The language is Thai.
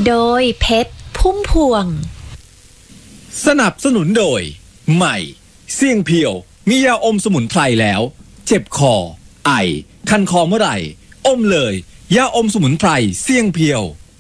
โดยเพชรพุ่มพวงสนับสนุนโดยใหม่เสี่ยงเพียวมียาอมสมุนไพรแล้วเจ็บคอไอคันคอเมื่อไหร่อมเลยยาอมสมุนไพรเสี่ยงเพียว